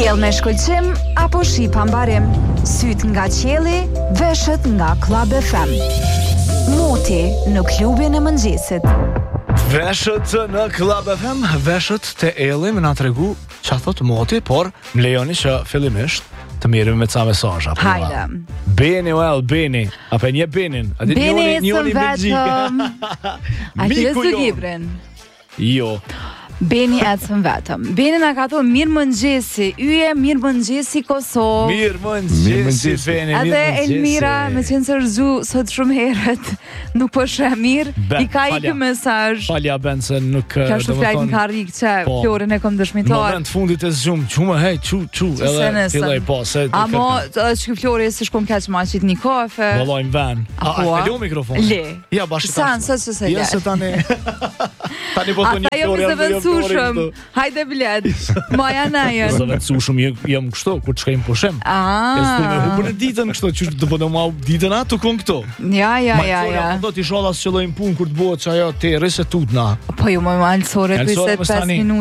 Diell me shkëlqim apo shi pa mbarim? Syt nga qielli, veshët nga Club FM. Moti në klubin e mëngjesit. Veshët në Club FM, veshët të Elli më na tregu çfarë thot Moti, por më lejoni që fillimisht të mirëm me ca mesazha. Hajde. Beni Beni, apo një Benin. A di njëri vetëm. A ti të Gibren? Jo. Beni ecën vetëm. Beni na ka thonë mirë mëngjesi, yje mirë mëngjesi Kosovë. Mirë mëngjesi Beni. Edhe Elmira, me qenë se rëzu sot shumë herët, nuk po shë mirë, i ka i kë mesazh. Falja ben se nuk ka shtu flajnë ka rikë që Florin e kom dëshmitar. Në moment fundit e zgjumë, qumë hej, qu, edhe tillaj po. Amo, që Flori se shkom keq maqit një kafe. Vëllojmë ven. A e lu mikrofon? Le. Ja, bashkë tash. Ja, se tani po të një Flori. Hajde bilet. Maja najen. Sa vetë sushëm jam kështu kur të shkojmë pushim. Për ditën kështu që do të më ditën atë kon këtu. Ja. Do të sholla se qellojmë punë kur të bëhet ajo te resetut na. Po ju më malsore 25 minuta.